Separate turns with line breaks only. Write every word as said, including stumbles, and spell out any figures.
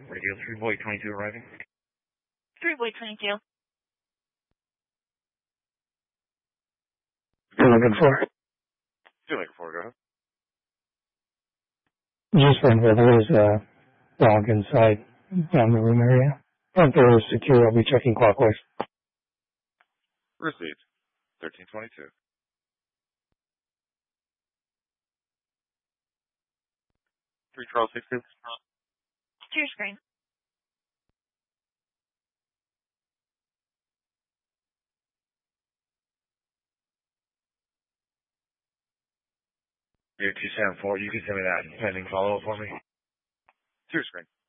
Radio three Boy twenty-two arriving.
three Boy twenty-two.
You're looking for?
You're looking for, go ahead.
Just wondering whether there's a dog inside down the room area. Front door is secure. I'll be checking clockwise.
Received. thirteen twenty-two. three Charles six two.
To your screen.
You're two seven four. You can send me that pending follow-up for me. To your screen.